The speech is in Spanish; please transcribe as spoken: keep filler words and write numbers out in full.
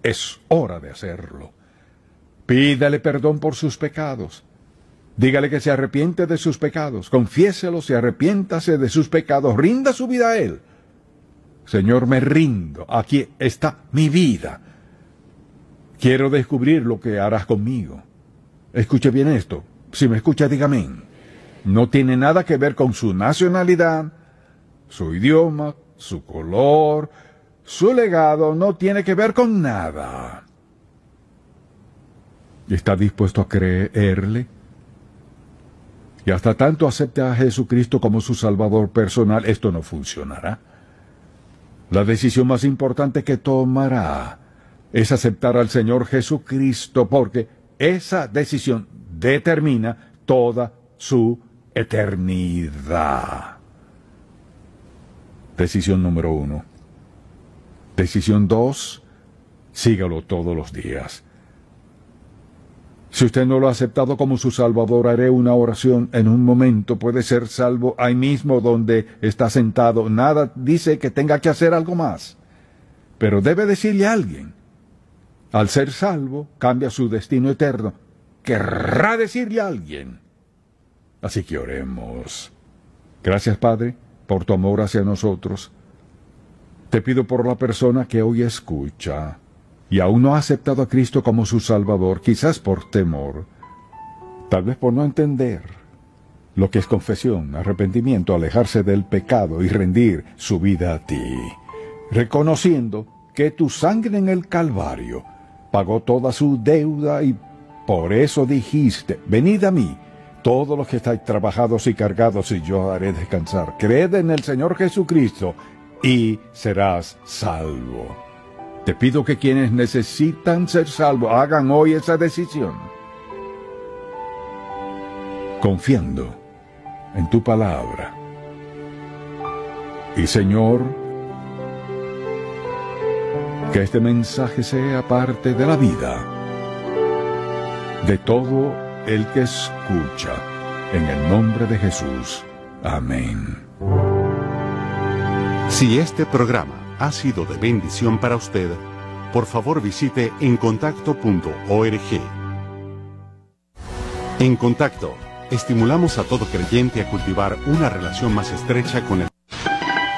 es hora de hacerlo. Pídale perdón por sus pecados. Dígale que se arrepiente de sus pecados. Confiéselos y arrepiéntase de sus pecados. Rinda su vida a Él. Señor, me rindo. Aquí está mi vida. Quiero descubrir lo que harás conmigo. Escuche bien esto. Si me escucha, diga amén. No tiene nada que ver con su nacionalidad, su idioma, su color, su legado. No tiene que ver con nada. ¿Está dispuesto a creerle? Y hasta tanto acepte a Jesucristo como su Salvador personal, esto no funcionará. La decisión más importante que tomará es aceptar al Señor Jesucristo, porque esa decisión determina toda su eternidad. Decisión número uno. Decisión dos, sígalo todos los días. Si usted no lo ha aceptado como su Salvador, haré una oración en un momento. Puede ser salvo ahí mismo donde está sentado. Nada dice que tenga que hacer algo más. Pero debe decirle a alguien. Al ser salvo, cambia su destino eterno. Querrá decirle a alguien. Así que oremos. Gracias, Padre, por tu amor hacia nosotros. Te pido por la persona que hoy escucha y aún no ha aceptado a Cristo como su Salvador, quizás por temor, tal vez por no entender lo que es confesión, arrepentimiento, alejarse del pecado y rendir su vida a ti, reconociendo que tu sangre en el Calvario pagó toda su deuda y por eso dijiste, venid a mí, todos los que estáis trabajados y cargados, y yo haré descansar. Creed en el Señor Jesucristo y serás salvo. Te pido que quienes necesitan ser salvos hagan hoy esa decisión, confiando en tu palabra. Y Señor, que este mensaje sea parte de la vida de todo el que escucha, en el nombre de Jesús. Amén. Si este programa ha sido de bendición para usted, por favor visite en contacto punto org. En Contacto, estimulamos a todo creyente a cultivar una relación más estrecha con el